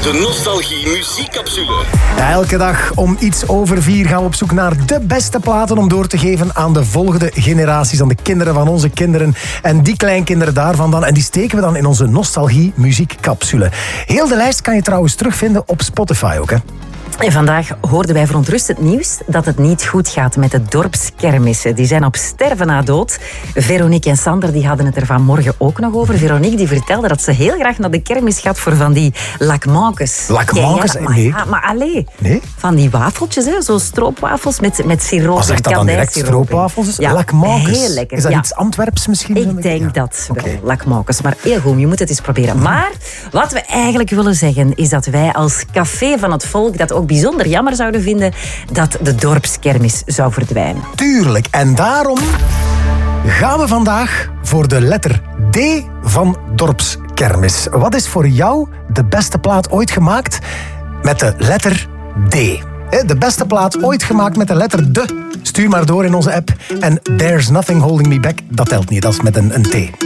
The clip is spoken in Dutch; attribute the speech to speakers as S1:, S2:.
S1: De Nostalgie Muziekcapsule.
S2: Ja, elke dag om iets over 4 gaan we op zoek naar de beste platen om door te geven aan de volgende generaties, aan de kinderen van onze kinderen en die kleinkinderen daarvan dan. En die steken we dan in onze Nostalgie Muziekcapsule. Heel de lijst kan je trouwens terugvinden op Spotify ook, hè.
S3: En vandaag hoorden wij verontrustend nieuws dat het niet goed gaat met de dorpskermissen. Die zijn op sterven na dood. Veronique en Sander die hadden het er vanmorgen ook nog over. Veronique die vertelde dat ze heel graag naar de kermis gaat voor van die lakmankes.
S2: Lakmankes?
S3: Ja,
S2: nee.
S3: Ja, maar allee.
S2: Nee?
S3: Van die wafeltjes, hè? Zo stroopwafels met siroop.
S2: Wat zegt dat dan direct? Stroopwafels?
S3: Ja,
S2: lakmankes?
S3: heel lekker.
S2: Is dat
S3: ja.
S2: iets Antwerps misschien?
S3: Ik denk dat wel,
S2: Okay.
S3: lakmankes. Maar heel goed, je moet het eens proberen. Maar wat we eigenlijk willen zeggen is dat wij als Café van het Volk dat ook bijzonder jammer zouden vinden dat de dorpskermis zou verdwijnen.
S2: Tuurlijk. En daarom gaan we vandaag voor de letter D van dorpskermis. Wat is voor jou de beste plaat ooit gemaakt met de letter D? De beste plaat ooit gemaakt met de letter D. Stuur maar door in onze app. En There's Nothing Holding Me Back, dat telt niet, dat is met een T.